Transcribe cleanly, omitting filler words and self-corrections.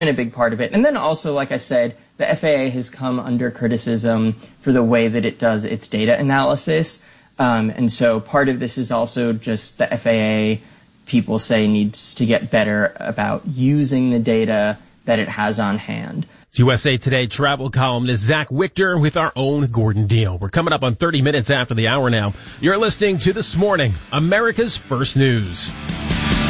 been a big part of it. And then also, like I said, the FAA has come under criticism for the way that it does its data analysis. And so part of this is also just the FAA, people say, needs to get better about using the data that it has on hand. USA Today travel columnist Zach Wichter with our own Gordon Deal. We're coming up on 30 minutes after the hour now. You're listening to This Morning, America's First News.